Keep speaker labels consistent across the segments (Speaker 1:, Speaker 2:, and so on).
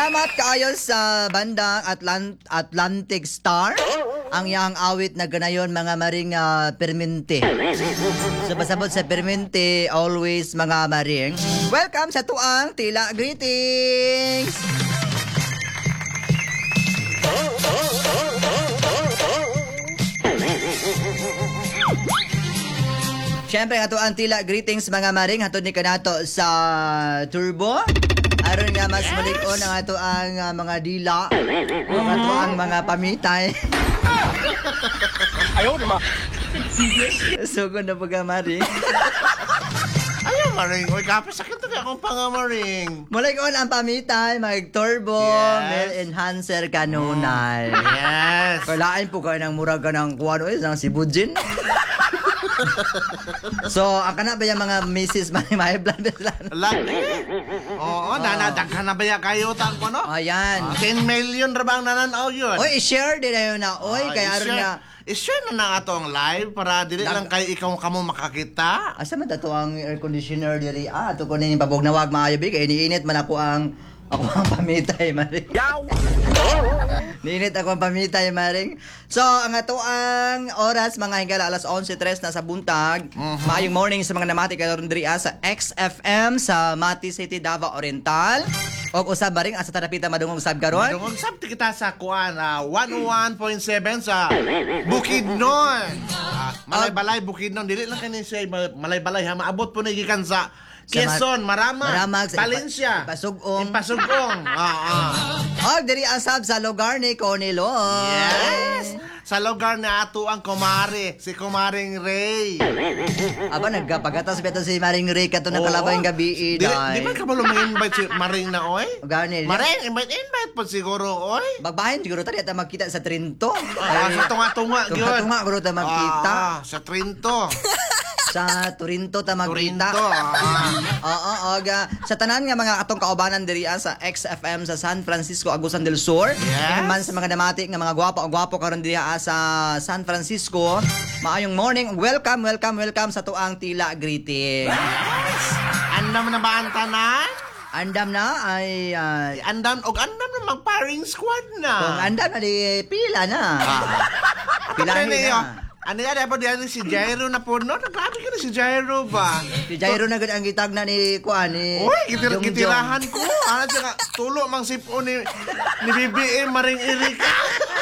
Speaker 1: Salamat kaayo sa bandang Atlantic Star. Ang iyang awit na ganayon mga maring permente. So pasabot sa permente, always mga maring. Welcome sa tuang Tila Greetings! Siyempre, ato ang Tila Greetings mga maring. Hatod ni kanato sa Turbo. Aron nga mas malig-on ang ato ang mga dila. Ang ato ang mga pamitay.
Speaker 2: Ayaw naman.
Speaker 1: Sugod na pagka maring.
Speaker 2: Ayaw maring. Uy, kapit sakit na akong pangamaring.
Speaker 1: Malig-on ang pamitay, mag-turbo, male enhancer kanunay.
Speaker 2: Yes.
Speaker 1: Kalain po kayo ng murag ka ng kuwano ng sibujin. So, ang kana ba yung mga misis may blood lang?
Speaker 2: Lagi. Oo, nanadaghan na ba ya kayo tang ko, no?
Speaker 1: Ayan.
Speaker 2: 10 million ra bang nananaw yun?
Speaker 1: Oy, i-share din na yun na. Oy, kaya aron nga.
Speaker 2: I-share na na ato ang live para dili lang kayo ikaw kamo makakita.
Speaker 1: Asa man dato ang air conditioner diri? Ato ko ning pabog na wag maayo bi kay iniinit man ako ang pamitay maring. Ninit ako ang pamitay maring. So, ang ato ang oras mga hingala alas 11:03 na sa buntag. Maayong morning sa mga namati kayo diri sa XFM sa Mati City, Davao Oriental. Og usab maring asa tanapita madungog sab karon.
Speaker 2: Madungog sab kita sa kuan 101.7 sa Bukidnon. Malay-balay Bukidnon dili lang kani siya malay-balay ha maabot po ni gikan sa Quezon, Maramag, Valencia, Pasugong.
Speaker 1: Og diri asab sa lugar ni Coniloy.
Speaker 2: Yes. Sa lugar na ato ang kumare, si Kumaring Ray.
Speaker 1: Aba nagpagatas beto si Maring Ray kato na kalabay gabi
Speaker 2: Di man ka ba mag-invite si Maring na oy?
Speaker 1: Gani.
Speaker 2: Maring, invite po siguro oy.
Speaker 1: Magbahin siguro tadi ata magkita sa Trinto.
Speaker 2: Sa tunga-tunga gyud.
Speaker 1: Tunga guro ta magkita.
Speaker 2: Sa Trinto.
Speaker 1: Sa Torinto ta magkita. Sa tanan nga mga atong kaubanan diri sa XFM sa San Francisco, Agusan del Sur.
Speaker 2: Yes.
Speaker 1: Man sa mga damati nga mga gwapo karon diri sa San Francisco. Maayong morning. Welcome sa tuang Tila Greeting.
Speaker 2: Yes. Andam na ba ang tanan?
Speaker 1: Andam na ay
Speaker 2: andam na mag-paring squad na.
Speaker 1: kung andam na di pila na. Pilahin na.
Speaker 2: Ano yan? Dapat yan si Jairo na po, no? Grabe ka na si Jairo ba?
Speaker 1: Si Jairo na gud ang gitag na ni Kuan ni.
Speaker 2: Uy, gitirahan ko. Ano siya nga, tulo mang sipo ni BBM Maring Erika.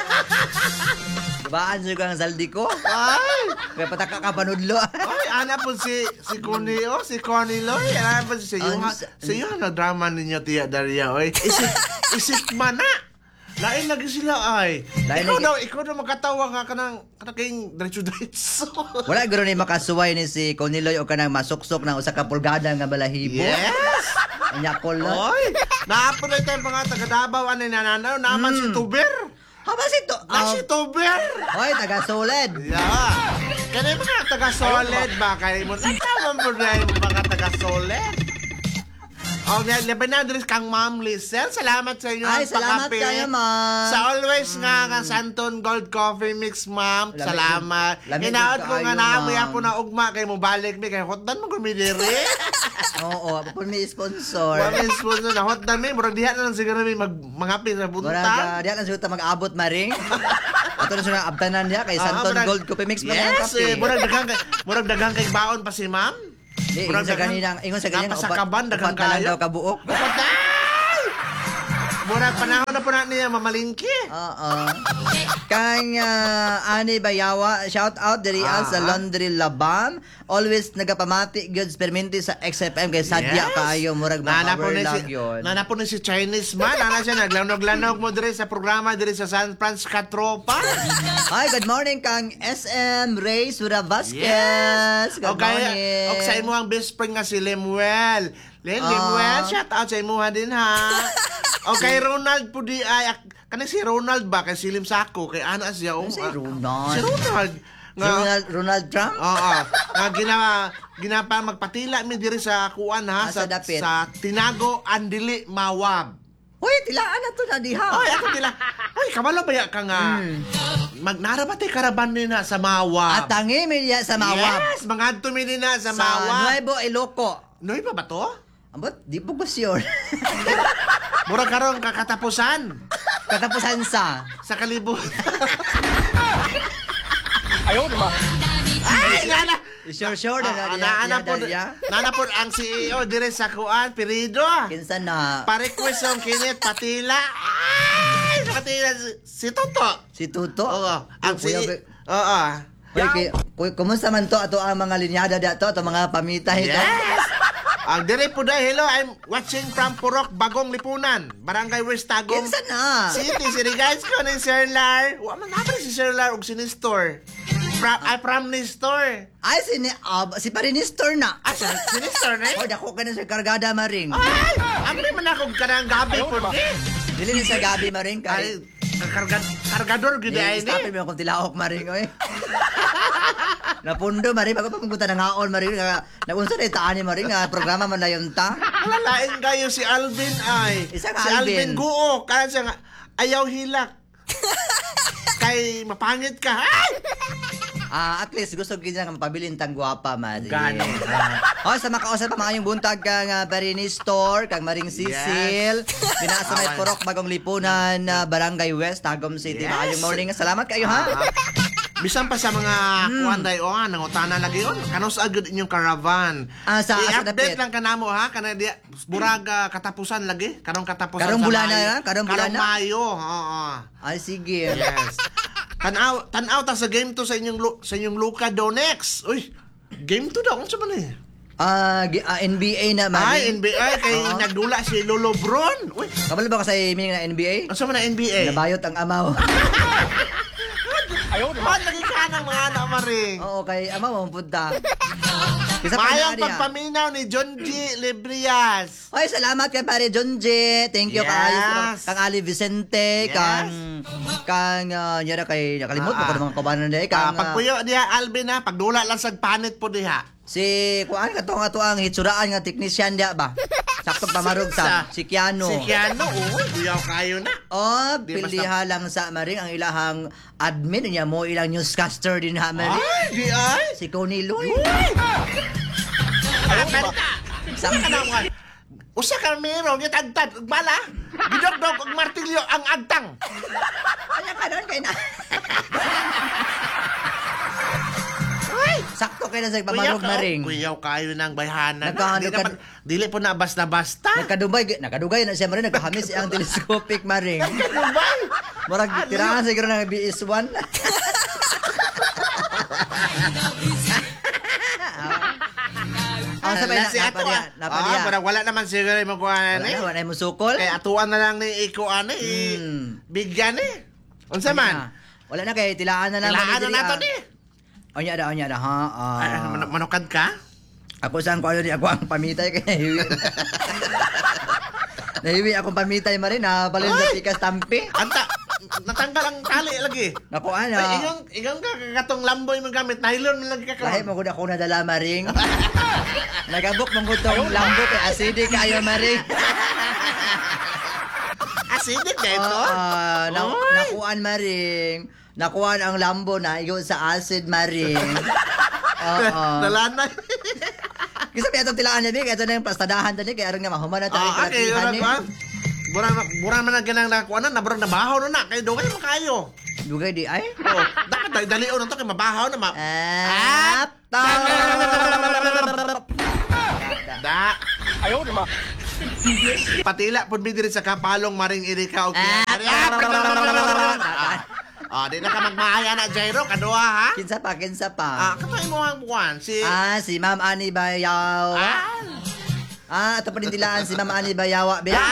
Speaker 1: Baan siya kang saldi ko?
Speaker 2: Ay!
Speaker 1: Kaya pataka ka panudlo.
Speaker 2: Ay, ana po si Connie, si Connie Loy. Ana po si iyo na drama ninyo, Tia Daria, oy. Isip man na. Lain lagi sila ay. Ikaw daw magkatawa nga kanang kayong diretso.
Speaker 1: Wala guro ni makasuway ni si Coniloy o kanang masuksok ng usa ka pulgada nga balahibo.
Speaker 2: Yes.
Speaker 1: Anya ko lang.
Speaker 2: Oy, naapuloy tayo mga taga Davao ani nananaw naman si Tuber.
Speaker 1: Haba si to.
Speaker 2: Si Tuber.
Speaker 1: Oy, taga Solid.
Speaker 2: Yeah. Kani mga taga Solid ba kay mo tawag mo rin mga taga Solid. Oh, laban na dres kang Ma'am Lizelle. Salamat sa inyo.
Speaker 1: Ay, salamat kayo, ma'am.
Speaker 2: Sa always nga Santon Gold Coffee Mix, ma'am. Salamat. Inaot ko nga naamoy ako na ugma kay mo balik mi kay hotdan mo gumidiri.
Speaker 1: Oo, po may sponsor.
Speaker 2: May sponsor na hotdan mi, murag diha na lang siguro mi mangapi sa bunta.
Speaker 1: Murag diha na siguro ta mag-abot maring. Ato na sila abtanan niya kay Santon Gold Coffee Mix man ang kape.
Speaker 2: Murag daghang kay baon pa si ma'am.
Speaker 1: Ingon sa ganina
Speaker 2: napasakaban daghang kayo.
Speaker 1: Daw kabuok.
Speaker 2: Murag panahon na po na niya mamalingki.
Speaker 1: Oo. Kang Ani Bayawa, shout out diri sa Laundry Labam. Always nagapamati goods perminti sa XFM kay sadya kayo murag ma-overlag yun.
Speaker 2: Nana po ni si Chinese man. Nana siya naglanog-lanog mo diri sa programa diri sa San Francisco Tropa.
Speaker 1: Hi, good morning kang SM Ray Sura Vasquez. Good morning.
Speaker 2: Okay, sa imo ang best friend nga si Lemuel. Lemuel, shout out sa imo din ha. Okay, Ronald po di ay kanang si Ronald ba kay Silim Sako kay ana siya
Speaker 1: si Ronald.
Speaker 2: Si Ronald.
Speaker 1: Ronald Trump?
Speaker 2: Oo. Ginapa magpatila mi diri sa kuan ha sa Tinago Andili Mawab.
Speaker 1: Hoy, tilaan na to na diha.
Speaker 2: Hoy, ako tila. Hoy, kabalo ba ka nga magnarabate karaban ni na sa Mawab.
Speaker 1: At tangi mi sa Mawab.
Speaker 2: Yes, mangadto mi na sa Mawab.
Speaker 1: Sa Nuevo Iloco.
Speaker 2: Nuevo ba to?
Speaker 1: Ambot, di po ba sure?
Speaker 2: Mura karon kakatapusan
Speaker 1: Katapusan sa.
Speaker 2: sa kalibutan.
Speaker 3: Ayaw naman.
Speaker 2: Ay, nana.
Speaker 1: Sure na
Speaker 2: Nana po ang CEO dire sa kuan Pirido.
Speaker 1: Kinsa na.
Speaker 2: Pa-request ang kinit patila. Ay, patila si Toto.
Speaker 1: Si Tuto.
Speaker 2: Oo, ang
Speaker 1: Kuya,
Speaker 2: CEO. Oo.
Speaker 1: Kumusta man to ato ang mga linyada dato, ato mga pamitay to?
Speaker 2: Yes. Ang dire po dahil, hello, I'm watching from Purok, Bagong Lipunan, Barangay West Tagum.
Speaker 1: Kinsa na.
Speaker 2: City, siri guys ko ni Sir Lar. Wa man na si Sir Lar og si Nestor. From Nestor.
Speaker 1: Ay, si Parinistor na.
Speaker 2: Ah, si Nestor na
Speaker 1: Oh, dako ka na sa kargada maring.
Speaker 2: Ay, amri man ako kanang gabi po di.
Speaker 1: Dili na sa gabi maring
Speaker 2: Ay,
Speaker 1: kay.
Speaker 2: kargador gid ay ni.
Speaker 1: Stopin mo akong tilaok maring oy. Napundo maring bago pa pumunta ng haon maring nagunsa na itaan ni maring programa man na yun ta.
Speaker 2: Wala lain kayo si Alvin ay.
Speaker 1: Isang
Speaker 2: Si
Speaker 1: Alvin.
Speaker 2: Alvin Guo, kaya siya nga ayaw hilak. Kay mapangit ka. Ay!
Speaker 1: At least gusto ko nga mapabilin tang gwapa maring.
Speaker 2: Gano.
Speaker 1: Sa makausap pa maayong buntag kang Parinistor, kang Maring Cecil, binasa may Purok, Bagong Lipunan, Barangay West, Tagum City.
Speaker 2: Yes.
Speaker 1: Maayong morning. Salamat kayo ha.
Speaker 2: Bisan pa sa mga kuanday o nangutana lagi on. Kanos agad inyong caravan.
Speaker 1: Sa
Speaker 2: I-update
Speaker 1: dapit.
Speaker 2: lang kanamo ha kana dia buraga katapusan lagi. Karong katapusan
Speaker 1: Karong
Speaker 2: sa
Speaker 1: bulan
Speaker 2: Mayo.
Speaker 1: na, karong bulan na?
Speaker 2: Mayo. Oo.
Speaker 1: Ay, sige.
Speaker 2: Yes. Tanaw ta sa game to sa inyong Luka Donex. Uy, game to daw unsa man eh?
Speaker 1: NBA na
Speaker 2: Ay,
Speaker 1: Maring.
Speaker 2: NBA kay nagdula si Lolo Bron. Uy,
Speaker 1: Kabalo ba ka sa meaning na NBA?
Speaker 2: unsa man na NBA?
Speaker 1: Nabayot ang amaw.
Speaker 3: Ayaw naman.
Speaker 2: Man lagi ka ng mga anak maring.
Speaker 1: Oo, kay amaw mo punta. Kisa
Speaker 2: Mayang
Speaker 1: pa
Speaker 2: pagpaminaw ni John G. Librias.
Speaker 1: Oy, salamat kay pare John J. Thank you
Speaker 2: Yes.
Speaker 1: kaayo kang Ali Vicente,
Speaker 2: Yes.
Speaker 1: kang yara kay nakalimot mo ko ng mga kabanan day kang
Speaker 2: Pagpuyo diha Alvin ha, pagdula lang sa panit po diha.
Speaker 1: si kuan katong ato ang hitsuraan nga technician dia ba. Sakto pamarog sa si Kiano.
Speaker 2: Si Kiano, diyaw kayo na.
Speaker 1: Oh,
Speaker 2: Di
Speaker 1: piliha lang sa maring ang ilahang admin niya mo ilang newscaster din ha maring.
Speaker 2: Ay, di ay.
Speaker 1: Si Connie Loy.
Speaker 2: Saan ka na mga? Usa ka meron, itagtad, bala. Gidok-dok, og martilyo ang agtang.
Speaker 1: Ano ka doon kay na? Sakto kay na sa pamarog maring.
Speaker 2: Kuyaw kayo ng bayhanan.
Speaker 1: Nagkaano
Speaker 2: Di
Speaker 1: ka-
Speaker 2: naman, dili po na basta-basta.
Speaker 1: Nakadugay na siya maring nagkahamis ang telescopic maring.
Speaker 2: Dubai.
Speaker 1: Murag tirahan siguro ng BS1. Sa
Speaker 2: Si ato
Speaker 1: napadiya.
Speaker 2: pero wala naman siguro yung magkuhan eh.
Speaker 1: Wala mo sukol.
Speaker 2: Kaya atuan na lang ni Iko ano bigyan eh. Unsa man?
Speaker 1: Wala na kay tilaan na lang.
Speaker 2: Tilaan na nato ni.
Speaker 1: Onya da ha.
Speaker 2: Manukad ka?
Speaker 1: Ako saan ko ako ang pamitay kay Nahiwi. Nahiwi akong pamitay marin na balin sa tikas tampi.
Speaker 2: Anta, natanggal ang tali lagi.
Speaker 1: Naku
Speaker 2: Ay,
Speaker 1: ano.
Speaker 2: igang kakatong lamboy mo gamit. Nylon mo lagi ka
Speaker 1: Lahi mo gud ako nadala maring. Nagabok mong gutong lambo kay acidic kayo maring.
Speaker 2: Acidic na ito? Oy.
Speaker 1: Nakuan maring. Nakuan ang lambo na iyo sa acid maring. Oo.
Speaker 2: Nalanay.
Speaker 1: Kasi may atong tilaan niya, ito na yung plastadahan tani, kaya aron nga mahuman na tayo
Speaker 2: Okay,
Speaker 1: kalatihan eh.
Speaker 2: Bura man na ganang nakuanan, nabarang nabahaw na. Kaya doon kayo makayo.
Speaker 1: Dugay di ay.
Speaker 2: Oh, dapat dalion na to kay mabahaw na Da.
Speaker 3: Ayaw naman.
Speaker 2: Patila pud mi diri sa kapalong maring irika og di na ka magmaaya na Jairo kaduha ha.
Speaker 1: Kinsa pa.
Speaker 2: Kamay mo ang buwan si
Speaker 1: Si Ma'am Ani Bayaw. Ito pa din tilaan si Ma'am Ani Bayawa. Be.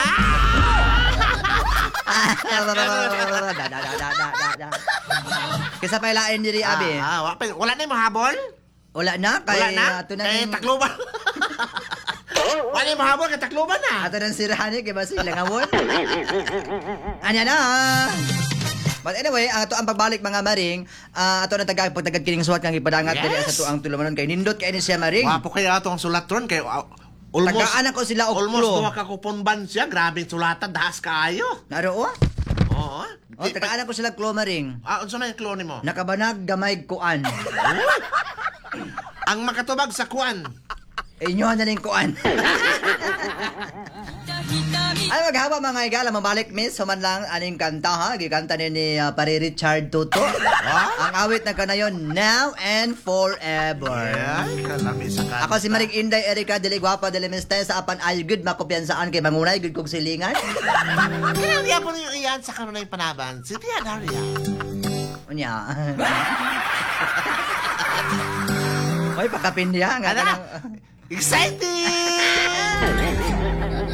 Speaker 1: Kinsa pa ilain diri abi?
Speaker 2: Wala na mo habol?
Speaker 1: Wala na kay
Speaker 2: Wala na.
Speaker 1: ato na
Speaker 2: Kay takluban. Wala mo habol kay takluban na.
Speaker 1: ato nang sirahan kay basi langawon. Anya na. But anyway, ato ang pagbalik mga maring, ato na pagtagad kining suwat kang ipadangat
Speaker 2: Yes.
Speaker 1: diri sa tuang tulumanon kay nindot kay ni siya maring.
Speaker 2: Wapo kaya ato ang sulatron kay
Speaker 1: Tagaan ako sila og
Speaker 2: almost
Speaker 1: klo.
Speaker 2: duha ka kupon ban siya. Grabe sulatan dahas kaayo.
Speaker 1: Naro o?
Speaker 2: Oo.
Speaker 1: Tagaan ako sila klo maring.
Speaker 2: Unsa man yung klone mo?
Speaker 1: Nakabanag gamay kuan.
Speaker 2: Ang makatubag sa kuan.
Speaker 1: Inyo na ning kuan. Ay maghawa mga igala mabalik miss human lang aning kanta ha gikanta ni pare Richard Toto. Ang awit na kanayon Now and Forever.
Speaker 2: Ay, kalami sa kanta.
Speaker 1: Ako si Maring Inday Erika dili gwapa dili mistesa apan ay good makumpiyansaan kay mangunay good kog silingan.
Speaker 2: Kailangan niya po yung iyan sa kanunay panaban. Si Tia Daria.
Speaker 1: Unya. Oy pakapindiya nga
Speaker 2: Ano?
Speaker 1: kanang
Speaker 2: Exciting!